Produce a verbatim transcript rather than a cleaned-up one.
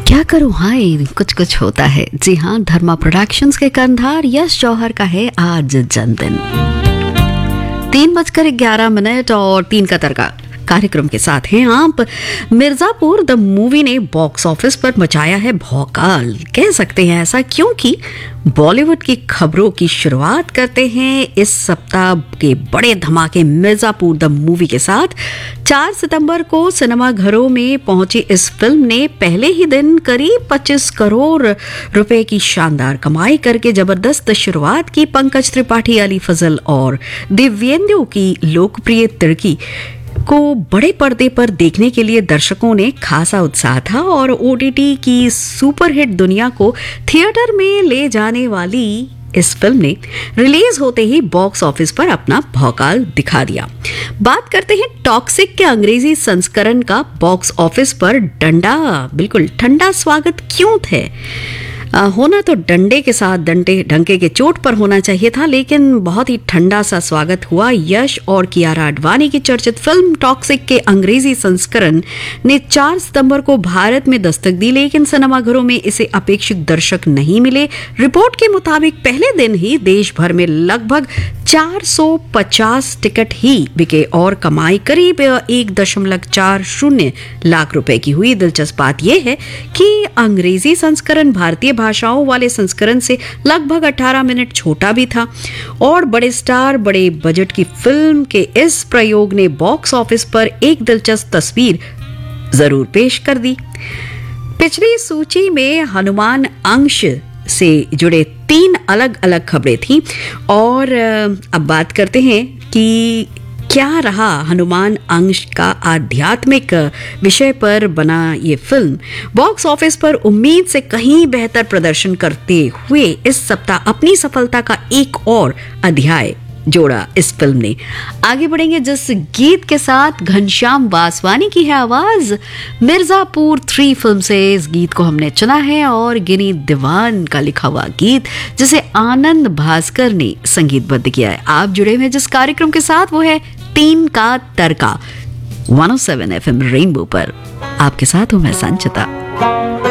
क्या करूँ हाय कुछ कुछ होता है। जी हाँ, धर्मा प्रोडक्शंस के कर्णधार यश जौहर का है आज जन्मदिन। तीन बजकर ग्यारह मिनट और तीन कतर का कार्यक्रम के साथ हैं आप। मिर्जापुर द मूवी ने बॉक्स ऑफिस पर मचाया है भौकाल, कह सकते हैं ऐसा क्योंकि बॉलीवुड की खबरों की शुरुआत करते हैं इस सप्ताह के बड़े धमाके मिर्जापुर द मूवी के साथ। चार सितंबर को सिनेमा घरों में पहुंची इस फिल्म ने पहले ही दिन करीब पच्चीस करोड़ रुपए की शानदार कमाई करके जबरदस्त शुरुआत की। पंकज त्रिपाठी, अली फजल और दिव्येंदु की लोकप्रिय तिड़की को बड़े पर्दे पर देखने के लिए दर्शकों ने खासा उत्साह था और ओटीटी की सुपरहिट दुनिया को थिएटर में ले जाने वाली इस फिल्म ने रिलीज होते ही बॉक्स ऑफिस पर अपना भौकाल दिखा दिया। बात करते हैं टॉक्सिक के अंग्रेजी संस्करण का। बॉक्स ऑफिस पर डंडा बिल्कुल ठंडा स्वागत क्यों थे? आ, होना तो डंडे के साथ डंडे ढंके के चोट पर होना चाहिए था, लेकिन बहुत ही ठंडा सा स्वागत हुआ। यश और कियारा आडवाणी की चर्चित फिल्म टॉक्सिक के अंग्रेजी संस्करण ने चार सितंबर को भारत में दस्तक दी, लेकिन सिनेमाघरों में इसे अपेक्षित दर्शक नहीं मिले। रिपोर्ट के मुताबिक पहले दिन ही देश भर में लगभग चार सौ पचास टिकट ही बिके और कमाई करीब एक दशमलव चार शून्य लाख रुपए की हुई। दिलचस्प बात यह है कि अंग्रेजी संस्करण भारतीय भाषाओं वाले संस्करण से लगभग अठारह मिनट छोटा भी था और बड़े स्टार बड़े बजट की फिल्म के इस प्रयोग ने बॉक्स ऑफिस पर एक दिलचस्प तस्वीर जरूर पेश कर दी। पिछली सूची में हनुमान अंश से जुड़े तीन अलग अलग खबरें थीं और अब बात करते हैं कि क्या रहा हनुमान अंश का आध्यात्मिक विषय पर बना ये फिल्म। बॉक्स ऑफिस पर उम्मीद से कहीं बेहतर प्रदर्शन करते हुए इस सप्ताह अपनी सफलता का एक और अध्याय जोड़ा इस फिल्म ने। आगे बढ़ेंगे जिस गीत के साथ, घनश्याम वासवानी की है आवाज, मिर्जापुर थ्री फिल्म से इस गीत को हमने चुना है और गिनी दीवान का लिखा हुआ गीत जिसे आनंद भास्कर ने संगीतबद्ध किया है। आप जुड़े हुए जिस कार्यक्रम के साथ वो है तीन का तड़का एक सौ सात एफ एम रेनबो पर। आपके साथ हूं मैं संचिता।